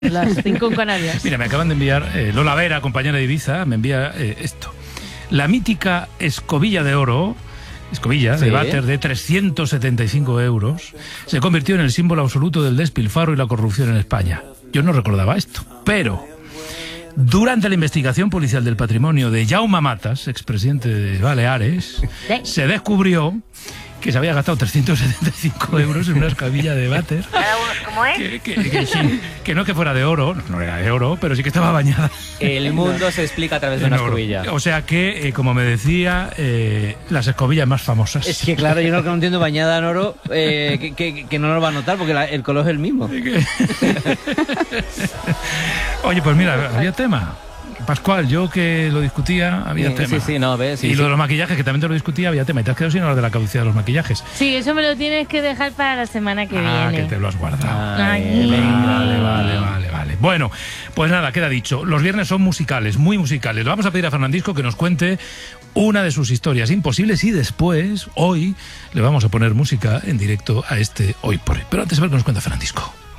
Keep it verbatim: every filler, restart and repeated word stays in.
Las cinco en Canarias. Mira, me acaban de enviar, eh, Lola Vera, compañera de Ibiza, me envía eh, esto. La mítica escobilla de oro, escobilla sí. de váter de trescientos setenta y cinco euros, se convirtió en el símbolo absoluto del despilfarro y la corrupción en España. Yo no recordaba esto, pero durante la investigación policial del patrimonio de Jaume Matas, expresidente de Baleares, ¿Sí? se descubrió que se había gastado trescientos setenta y cinco euros en una escobilla de váter. ¿Cómo es? Que, que, que, sí, que no es que fuera de oro, no era de oro, pero sí que estaba bañada. El mundo se explica a través de una en oro. escobilla. O sea que, eh, como me decía, eh, las escobillas más famosas. Es que claro, yo no, no entiendo bañada en oro, eh, que, que, que no lo va a notar porque la, el color es el mismo. Oye, pues mira, había tema. Pascual, yo que lo discutía, había Sí, tema. sí, sí, no, ves. Sí, y sí. lo de los maquillajes, que también te lo discutía, había tema. Y te has quedado sin hablar de la caducidad de los maquillajes. Sí, eso me lo tienes que dejar para la semana que ah, viene. que te lo has guardado. Ay. Vale, vale, vale, vale. Bueno, pues nada, queda dicho. Los viernes son musicales, muy musicales. Le vamos a pedir a Fernandisco que nos cuente una de sus historias imposibles y después, hoy, le vamos a poner música en directo a este Hoy por Hoy. Pero antes a ver qué nos cuenta Fernandisco.